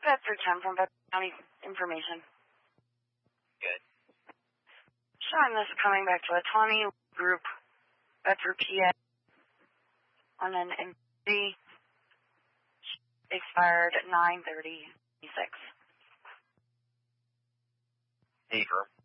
Bedford 10 from Bedford County Information. Good. Showing this coming back to a 20 group, Bedford, PA, on an MC, expired at 9/30/26. Deeper.